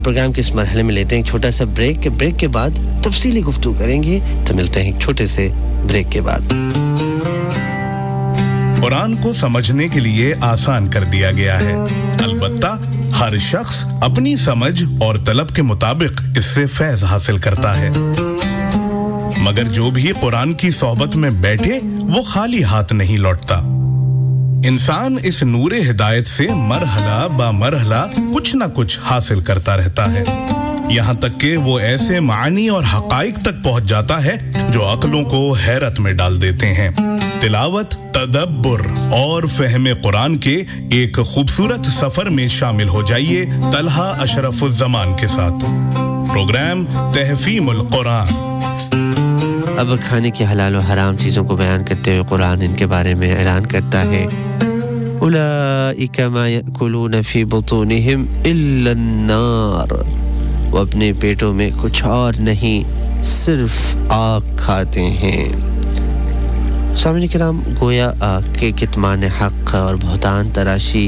programme के इस मरहले में लेते हैं एक छोटा सा ब्रेक के बाद तफसीली गुफ्तगू करेंगे तो मिलते हैं एक छोटे से ब्रेक के बाद कुरान को समझने के लिए आसान कर दिया गया है अलबत्ता हर शख्स अपनी समझ और तलब के मुताबिक इससे फैज़ हासिल करता है मगर जो भी कुरान की सोहबत में बैठे वो खाली हाथ नहीं लौटता इंसान इस नूरे हिदायत से मरहला बा मरहला कुछ ना कुछ हासिल करता रहता है यहाँ तक कि वो ऐसे मानी और हकाइक तक पहुँच जाता है जो अक्लों को हैरत में डाल देते हैं तिलावत तदब्बुर और फहमे कुरान के एक खूबसूरत सफर में शामिल हो जाइए तलहा अशरफुज़्ज़मान के साथ प्रोग्राम तहफ़ीमुल कुरान अब खाने की हलाल और हराम चीज़ों को बयान करते हुए कुरान इनके बारे में ऐलान करता है उलाइका मा याकुलून फी बुतूनिहिम इल्ला अन्नार वो अपने पेटों में कुछ और नहीं सिर्फ आग खाते हैं सामने किराम गोया के कितमान हक़ और बहुतान तराशी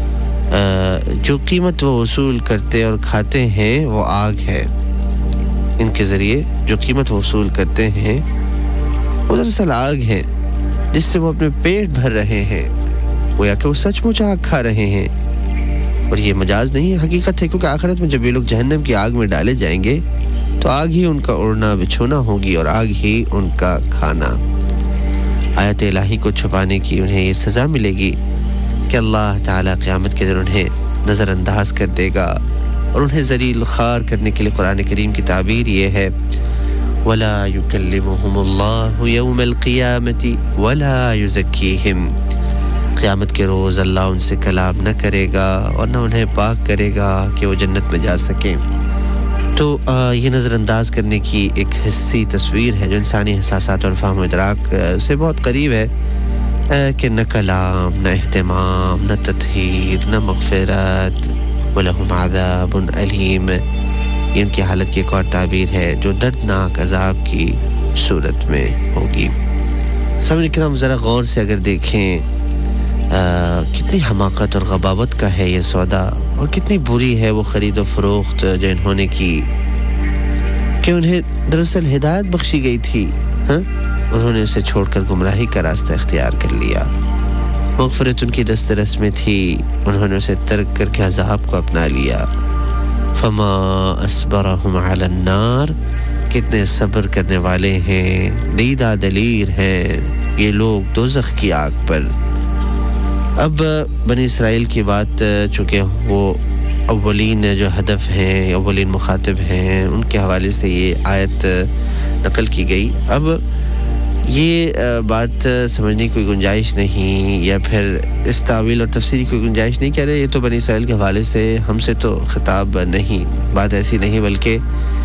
जो कीमत वो वसूल करते और खाते हैं वो आग है इनके ज़रिए जो कीमत वसूल करते हैं वो दरअसल आग है जिससे वो अपने पेट भर रहे हैं गोया कि वो सचमुच आग खा रहे हैं और ये मजाज नहीं है हकीकत है क्योंकि आखिरत में जब ये लोग जहन्नम की आग में डाले जाएंगे तो आग ही उनका उड़ना बिछोना होगी और आग ही उनका खाना आयत इलाही को छुपाने की उन्हें ये सज़ा मिलेगी कि अल्लाह ताला क़यामत के दिन उन्हें नज़रअंदाज कर देगा और उन्हें ज़लील ख़ार करने के लिए कुरान करीम की ताबीर ये है वला युकल्लिमुहुमुल्लाहु यौमल क़ियामति वला युज़क्कीहिम क़यामत के रोज़ अल्लाह उनसे कलाम न करेगा और न उन्हें पाक करेगा कि वो जन्नत में जा सकें तो ये नज़रअंदाज करने की एक हिस्सी तस्वीर है जो इंसानी एहसासात और फ़हम इदराक से बहुत करीब है कि न कलाम न एहतमाम न तत्हीर न मग़फ़िरत वलहुम अज़ाबुन अलीम ये उनकी हालत की एक और ताबीर है जो दर्दनाक अज़ाब की सूरत में होगी सामने किराम ज़रा गौर से अगर देखें कितनी हमाकत और गबावत का है ये सौदा और कितनी बुरी है वो ख़रीद और फ़रोख्त जो इन्होंने की कि उन्हें दरअसल हिदायत बख्शी गई थी उन्होंने उसे छोड़कर गुमराही का रास्ता इख्तियार कर लिया मग़फ़िरत उनकी दस्तरस में थी उन्होंने उसे तर्क करके अज़ाब को अपना लिया फमा अस्बरहुम अला अन्नार कितने सब्र करने वाले हैं दीदा दलीर हैं ये लोग दोज़ख की आग पर अब बनी इसराइल की बात चूँकि वो अव्वलीन जो हदफ हैं अव्वलीन मुखातिब हैं उनके हवाले से ये आयत नकल की गई अब ये बात समझने की कोई गुंजाइश नहीं या फिर इस तावील और तफसीर की कोई गुंजाइश नहीं कह रहे ये तो बनी इसराइल के हवाले से हमसे तो खिताब नहीं बात ऐसी नहीं बल्कि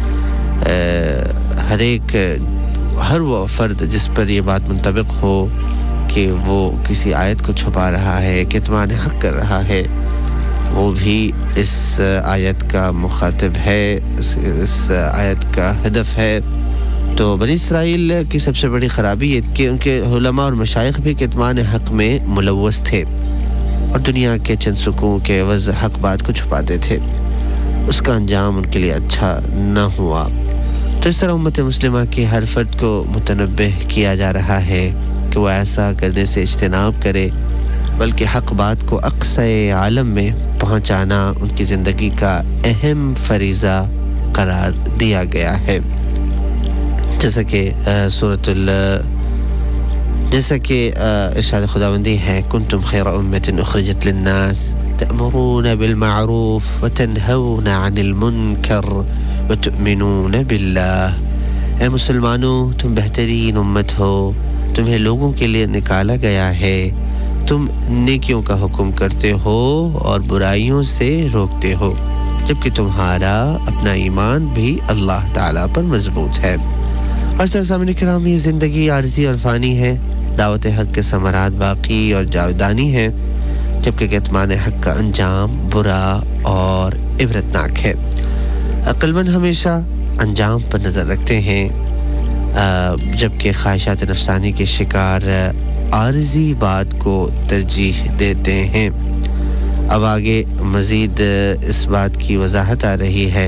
हर वो फ़र्द जिस पर ये बात मुंतबिक हो कि वो किसी आयत को छुपा रहा है कितमान हक़ कर रहा है वो भी इस आयत का मुखातिब है इस आयत का हदफ है तो बनी इसराइल की सबसे बड़ी ख़राबी ये कि उनके उलमा और मशाइख भी कितमान हक़ में मुलव्वस थे और दुनिया के चंद सुकून के एवज़ हक़ बात को छुपाते थे उसका अंजाम उनके लिए अच्छा न हुआ तो इस तरह उम्मत मुस्लिमा की हर फ़र्द को मुतनब्बिह किया जा रहा है कि वो ऐसा करने से इज्तिनाब करे बल्कि हक़ बात को अक़्साए आलम में पहुँचाना उनकी ज़िंदगी का अहम फ़रीज़ा करार दिया गया है जैसा कि इरशाद खुदावंदी है कुंतुम खैरा उम्मतिन उख़रिजत लिन्नास तअमुरून बिलमारूफ़ व तनहौन अनिल मुनकर व तुअमिनून बिल्लाह ए मुसलमानों तुम बेहतरीन उम्मत हो तुम्हें लोगों के लिए निकाला गया है तुम नेकियों का हुक्म करते हो और बुराइयों से रोकते हो जबकि तुम्हारा अपना ईमान भी अल्लाह ताला पर मजबूत है और सामने किराम ये ज़िंदगी आर्जी और फ़ानी है दावत हक़ के समरात बाकी और जावेदानी है जबकि कितमान हक़ का अंजाम बुरा और इबरतनाक है अक्लमंद हमेशा अंजाम पर नज़र रखते हैं जबकि ख्वाहिशात नफ्सानी के शिकार आर्जी बात को तरजीह देते हैं अब आगे मज़ीद इस बात की वजाहत आ रही है